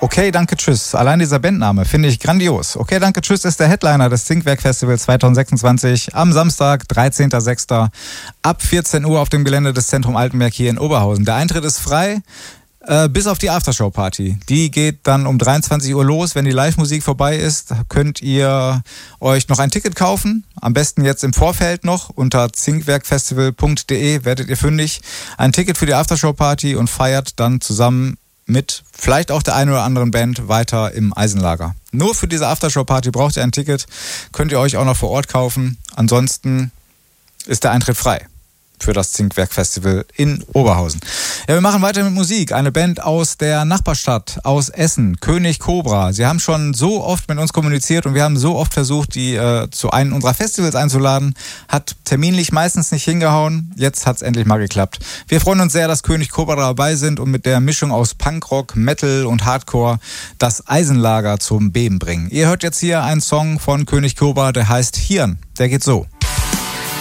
Okay, danke, tschüss. Allein dieser Bandname finde ich grandios. Okay, danke, tschüss ist der Headliner des Zinkwerk Festivals 2026 am Samstag, 13.06. ab 14 Uhr auf dem Gelände des Zentrum Altenberg hier in Oberhausen. Der Eintritt ist frei, bis auf die Aftershow-Party. Die geht dann um 23 Uhr los. Wenn die Live-Musik vorbei ist, könnt ihr euch noch ein Ticket kaufen. Am besten jetzt im Vorfeld noch. Unter zinkwerkfestival.de werdet ihr fündig. Ein Ticket für die Aftershow-Party und feiert dann zusammen mit vielleicht auch der einen oder anderen Band weiter im Eisenlager. Nur für diese Aftershow-Party braucht ihr ein Ticket. Könnt ihr euch auch noch vor Ort kaufen. Ansonsten ist der Eintritt frei für das Zinkwerk-Festival in Oberhausen. Ja, wir machen weiter mit Musik. Eine Band aus der Nachbarstadt, aus Essen, König Cobra. Sie haben schon so oft mit uns kommuniziert und wir haben so oft versucht, die zu einem unserer Festivals einzuladen. Hat terminlich meistens nicht hingehauen. Jetzt hat es endlich mal geklappt. Wir freuen uns sehr, dass König Cobra dabei sind und mit der Mischung aus Punkrock, Metal und Hardcore das Eisenlager zum Beben bringen. Ihr hört jetzt hier einen Song von König Cobra, der heißt Hirn. Der geht so.